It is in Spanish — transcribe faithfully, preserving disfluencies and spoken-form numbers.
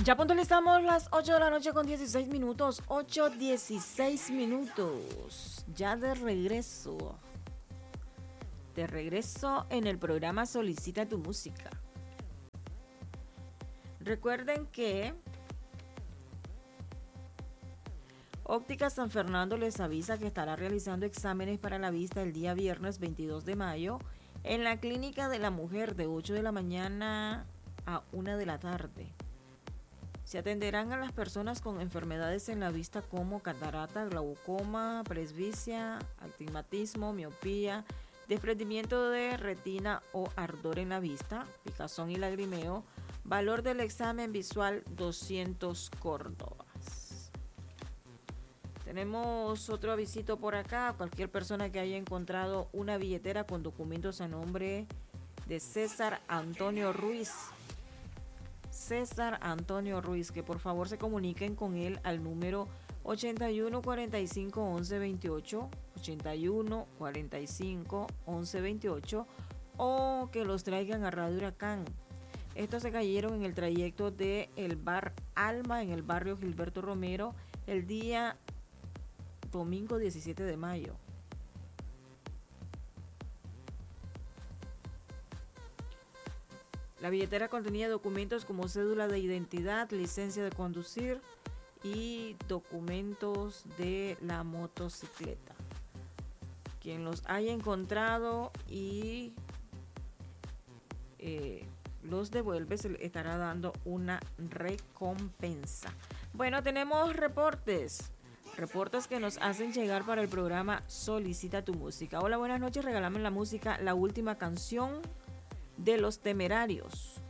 Ya puntualizamos las ocho de la noche con dieciséis minutos. ocho dieciséis minutos. Ya de regreso. De regreso en el programa Solicita tu música. Recuerden que Óptica San Fernando les avisa que estará realizando exámenes para la vista el día viernes veintidós de mayo en la Clínica de la Mujer de ocho de la mañana a una de la tarde. Se atenderán a las personas con enfermedades en la vista como catarata, glaucoma, presbicia, astigmatismo, miopía, desprendimiento de retina o ardor en la vista, picazón y lagrimeo. Valor del examen visual doscientos córdobas. Tenemos otro avisito por acá. Cualquier persona que haya encontrado una billetera con documentos a nombre de César Antonio Ruiz, César Antonio Ruiz, que por favor se comuniquen con él al número ochenta y uno cuarenta y cinco once veintiocho, ochenta y uno cuarenta y cinco once veintiocho, o que los traigan a Radio Huracán. Estos se cayeron en el trayecto de el Bar Alma en el barrio Gilberto Romero el día domingo diecisiete de mayo. La billetera contenía documentos como cédula de identidad, licencia de conducir y documentos de la motocicleta. Quien los haya encontrado y eh, los devuelve se le estará dando una recompensa. Bueno, tenemos reportes. Reportes que nos hacen llegar para el programa Solicita tu música. Hola, buenas noches. Regálame la música, la última canción de Los Temerarios.